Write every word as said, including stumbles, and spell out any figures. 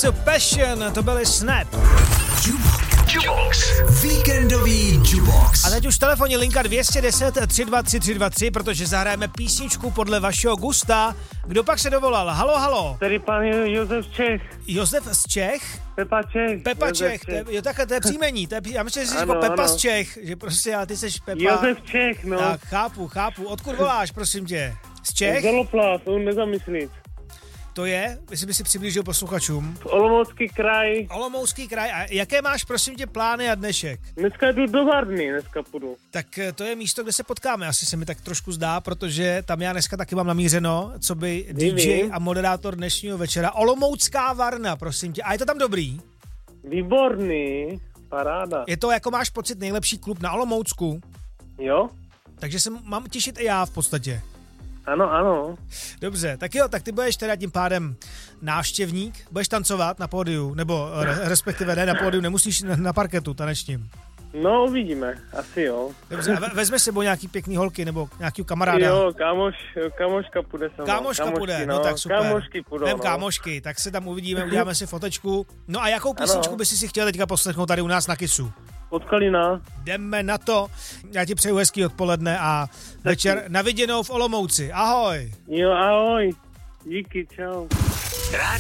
Jukebox Passion, to byly Snap. Jukebox. Víkendový Jukebox. A teď už telefonní linka dvě jedna nula tři dva tři tři dva tři, protože zahrajeme písničku podle vašeho gusta. Kdo pak se dovolal? Halo, halo. Tady pan Josef Čech. Josef z Čech? Pepa Čech. Pepa Josef Čech, to je, jo, takhle, to je příjmení. To je, já myslím, že jsi Ano, jako Pepa ano. z Čech, že prostě a ty seš Pepa. Josef Čech, no. Tak, chápu, chápu. Odkud voláš, prosím tě? Z Čech? Zoloplav, on nezamyslíc. To je, jestli by si přiblížil posluchačům. Olomoucký kraj. Olomoucký kraj. A jaké máš, prosím tě, plány a dnešek? Dneska jdu do Varny, dneska půjdu. Tak eh, to je místo, kde se potkáme, asi se mi tak trošku zdá, protože tam já dneska taky mám namířeno, co by D J a moderátor dnešního večera. Olomoucká Varna, prosím tě. A je to tam dobrý? Výborný, paráda. Je to, jako máš pocit, nejlepší klub na Olomoucku? Jo? Takže se mám těšit i já v podstatě. Ano, ano. Dobře, tak jo, tak ty budeš teda tím pádem návštěvník, budeš tancovat na pódiu, nebo re, respektive ne na pódiu, nemusíš na, na parketu tanečním. No, uvidíme, asi jo. Dobře, a ve, vezmeš sebou nějaký pěkný holky, nebo nějakýho kamaráda? Jo, kámoš, kámoška půjde se mnou. Kámoška Kámošky, půjde, no, no tak super. Kámošky půjdou, Vem no. kámošky, tak se tam uvidíme, uděláme si fotečku. No a jakou písničku Ano. bys si chtěl teďka poslechnout tady u nás na Kisu? Od Kalina. Jdeme na to. Já ti přeju hezký odpoledne a večer na viděnou v Olomouci. Ahoj. Jo, ahoj. Díky, čau. Rádio